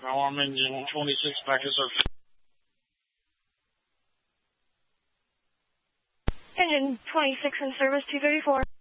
I'm engine 26 back to surface. Engine 26 in service, 234.